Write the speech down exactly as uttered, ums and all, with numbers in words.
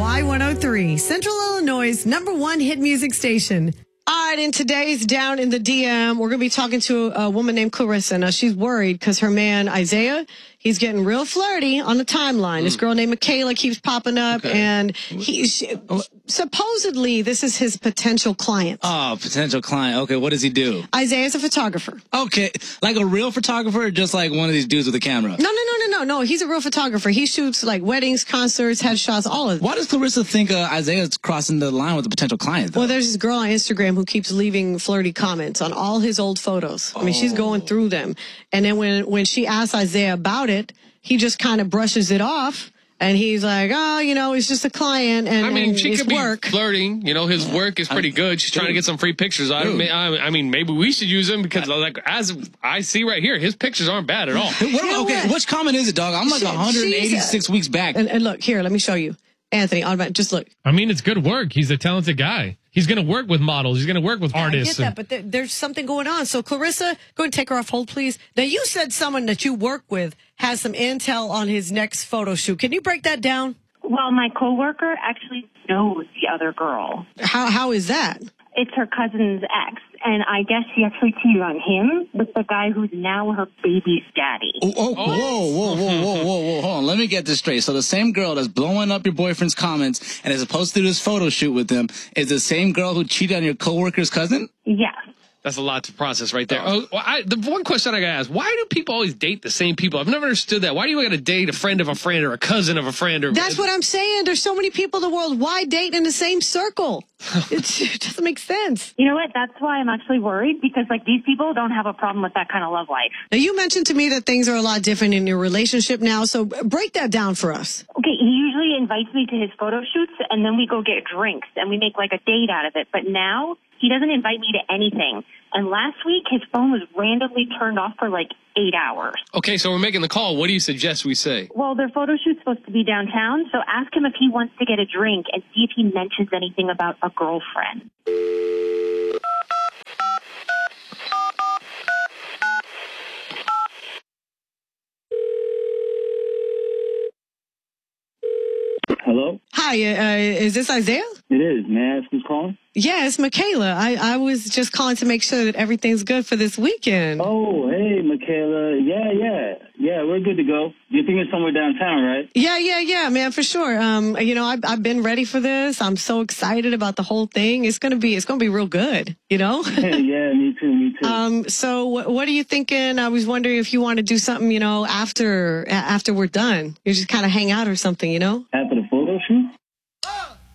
Y one oh three, Central Illinois' number one hit music station. All right, in today's Down in the D M, we're going to be talking to a woman named Clarissa. Now, she's worried because her man, Isaiah, he's getting real flirty on the timeline. Mm. This girl named Michaela keeps popping up, okay. and he she, supposedly this is his potential client. Oh, potential client. Okay, what does he do? Isaiah's a photographer. Okay, like a real photographer or just like one of these dudes with a camera? No, no, no, no, no, no. He's a real photographer. He shoots like weddings, concerts, headshots, all of it. Why does Clarissa think uh, Isaiah's crossing the line with a potential client, though? Well, there's this girl on Instagram who keeps leaving flirty comments on all his old photos. I mean, oh. she's going through them. And then when, when she asks Isaiah about it, he just kind of brushes it off. And he's like, oh, you know, it's just a client. And I mean, and she could work. be flirting. You know, his work is pretty good. She's trying to get some free pictures. I, don't, I mean, maybe we should use them because, like, as I see right here, his pictures aren't bad at all. What, you know okay, what? Which comment is it, dog? I'm like she, one hundred eighty-six weeks back. And, and look, here, let me show you. Anthony, just look. I mean, it's good work. He's a talented guy. He's going to work with models. He's going to work with artists. I get that, but there, there's something going on. So, Clarissa, go and take her off hold, please. Now, you said someone that you work with has some intel on his next photo shoot. Can you break that down? Well, my coworker actually knows the other girl. How How is that? It's her cousin's ex, and I guess she actually cheated on him with the guy who's now her baby's daddy. Oh, oh, whoa, whoa, whoa, whoa, whoa, whoa, hold on. Let me get this straight. So the same girl that's blowing up your boyfriend's comments and is supposed to do this photo shoot with him is the same girl who cheated on your coworker's cousin? Yes. That's a lot to process right there. Oh, well, I, the one question I got to ask, why do people always date the same people? I've never understood that. Why do you got to date a friend of a friend or a cousin of a friend? Or That's what I'm saying. There's so many people in the world. Why date in the same circle? It's, it doesn't make sense. You know what? That's why I'm actually worried because, like, these people don't have a problem with that kind of love life. Now, you mentioned to me that things are a lot different in your relationship now, so break that down for us. Okay, he usually invites me to his photo shoots, and then we go get drinks, and we make, like, a date out of it. But now he doesn't invite me to anything. And last week, his phone was randomly turned off for like eight hours. Okay, so we're making the call. What do you suggest we say? Well, their photo shoot's supposed to be downtown, so ask him if he wants to get a drink and see if he mentions anything about a girlfriend. Hello? Hi, uh, is this Isaiah? It is. May I ask who's calling? Yeah, it's Michaela. I, I was just calling to make sure that everything's good for this weekend. Oh, hey, Michaela. Yeah, yeah. Yeah, we're good to go. You're thinking somewhere downtown, right? Yeah, yeah, yeah, man, for sure. Um, you know, I've, I've been ready for this. I'm so excited about the whole thing. It's gonna be, it's gonna be real good, you know? Yeah, me too, me too. Um, so what, what are you thinking? I was wondering if you want to do something, you know, after, after we're done. You just kind of hang out or something, you know? After the photo shoot?